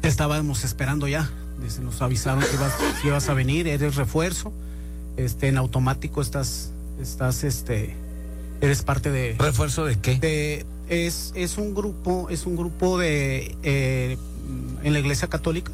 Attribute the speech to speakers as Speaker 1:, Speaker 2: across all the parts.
Speaker 1: Te estábamos esperando ya. Dice, nos avisaron que ibas a venir, eres refuerzo. En automático eres parte de...
Speaker 2: ¿Refuerzo de qué?
Speaker 1: Es un grupo de en la Iglesia Católica.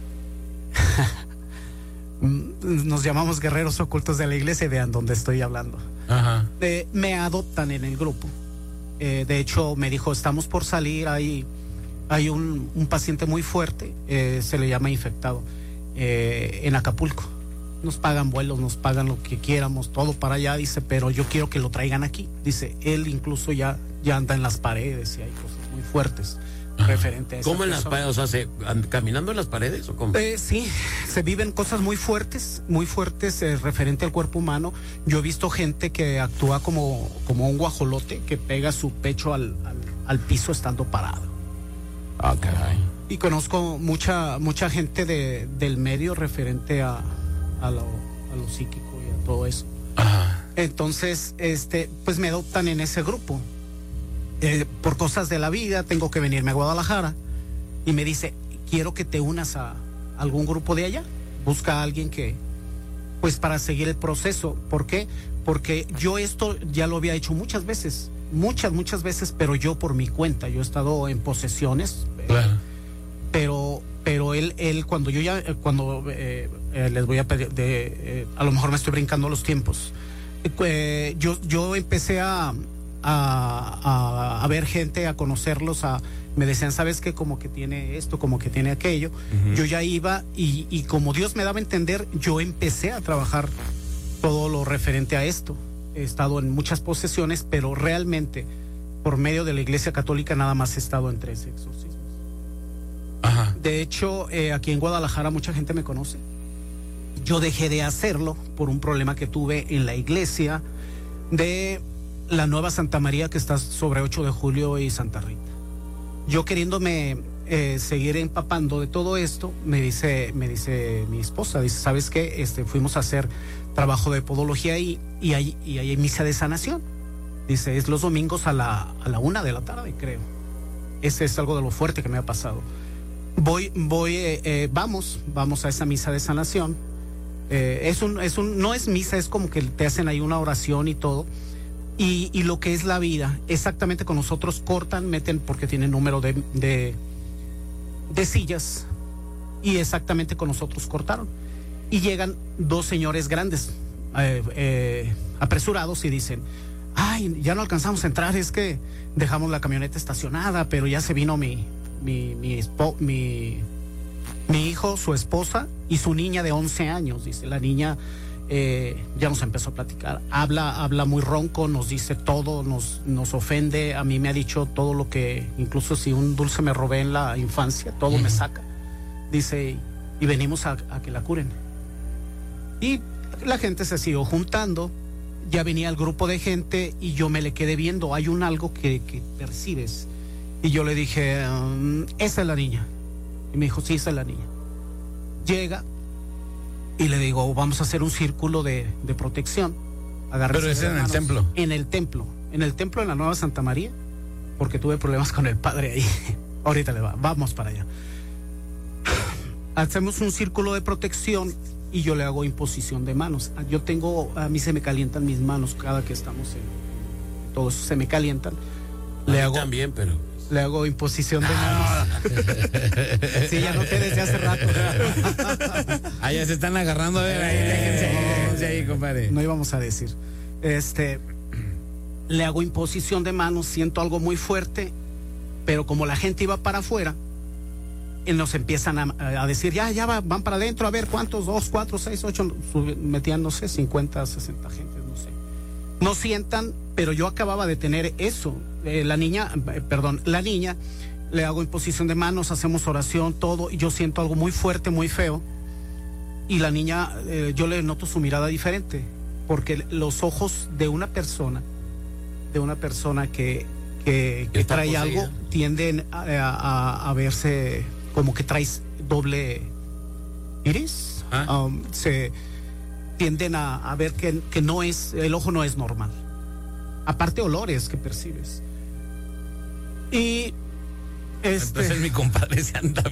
Speaker 1: Nos llamamos guerreros ocultos de la iglesia, vean donde estoy hablando.
Speaker 2: Ajá.
Speaker 1: Me adoptan en el grupo. De hecho, me dijo, estamos por salir, hay un paciente muy fuerte, se le llama infectado, en Acapulco. Nos pagan vuelos, nos pagan lo que quieramos, todo para allá, dice, pero yo quiero que lo traigan aquí. Dice, él incluso ya anda en las paredes y hay cosas muy fuertes referente a eso.
Speaker 2: ¿Cómo en las paredes? O sea, ¿caminando en las paredes o cómo?
Speaker 1: Sí, se viven cosas muy fuertes referente al cuerpo humano. Yo he visto gente que actúa como un guajolote que pega su pecho al piso estando parado.
Speaker 2: Ah, caray.
Speaker 1: Y conozco mucha gente del medio referente a lo psíquico y a todo eso.
Speaker 2: Ajá.
Speaker 1: Entonces, pues me adoptan en ese grupo. Por cosas de la vida tengo que venirme a Guadalajara y me dice, quiero que te unas a algún grupo de allá, busca a alguien que, pues para seguir el proceso. ¿Por qué? Porque yo esto ya lo había hecho muchas veces, muchas, pero yo por mi cuenta, yo he estado en posesiones,
Speaker 2: claro.
Speaker 1: pero él cuando les voy a pedir, a lo mejor me estoy brincando los tiempos, yo empecé a ver gente, a conocerlos, me decían, ¿sabes qué? Como que tiene esto, como que tiene aquello. Uh-huh. Yo ya iba y como Dios me daba a entender, yo empecé a trabajar todo lo referente a esto. He estado en muchas posesiones, pero realmente por medio de la Iglesia Católica nada más he estado en 3 exorcismos.
Speaker 2: Ajá.
Speaker 1: De hecho, aquí en Guadalajara mucha gente me conoce. Yo dejé de hacerlo por un problema que tuve en la iglesia de la Nueva Santa María, que está sobre 8 de Julio y Santa Rita. Yo queriéndome seguir empapando de todo esto, me dice mi esposa, dice, ¿sabes qué? Fuimos a hacer trabajo de podología y hay misa de sanación. Dice, es los domingos a la 1 de la tarde, creo. Ese es algo de lo fuerte que me ha pasado. Vamos a esa misa de sanación. No es misa, es como que te hacen ahí una oración y todo. Y lo que es la vida, exactamente con nosotros cortan, meten porque tienen número de sillas, y exactamente con nosotros cortaron. Y llegan 2 señores grandes, apresurados, y dicen, ay, ya no alcanzamos a entrar, es que dejamos la camioneta estacionada, pero ya se vino mi hijo, su esposa y su niña de 11 años, dice. La niña ya nos empezó a platicar, habla muy ronco, nos dice todo, nos ofende. A mí me ha dicho todo lo que, incluso si un dulce me robé en la infancia, todo me saca. Dice, y venimos a que la curen. Y la gente se siguió juntando, ya venía el grupo de gente y yo me le quedé viendo. Hay algo que percibes. Y yo le dije, esa es la niña. Y me dijo, sí, esa es la niña. Llega y le digo, vamos a hacer un círculo de protección.
Speaker 2: Pero es en el templo.
Speaker 1: En el templo en la Nueva Santa María, porque tuve problemas con el padre ahí. Ahorita vamos para allá. Hacemos un círculo de protección y yo le hago imposición de manos. A mí se me calientan mis manos cada que estamos todos se me calientan.
Speaker 2: También, pero
Speaker 1: le hago imposición de manos. Sí, ya noté desde hace rato.
Speaker 2: Ya se están agarrando, a ver, déjense ahí, compadre.
Speaker 1: No íbamos a decir. Le hago imposición de manos, siento algo muy fuerte, pero como la gente iba para afuera, nos empiezan a decir, ya van para adentro, a ver cuántos, 2, 4, 6, 8, metían, no sé, 50, 60 gente, no sé. No sientan, pero yo acababa de tener eso. La niña, le hago imposición de manos, hacemos oración, todo, y yo siento algo muy fuerte, muy feo. Y la niña, yo le noto su mirada diferente, porque los ojos de una persona que trae algo, tienden a verse como que traes doble iris. Se tienden a ver que no es, el ojo no es normal. Aparte olores que percibes. Y
Speaker 2: entonces mi compadre se anda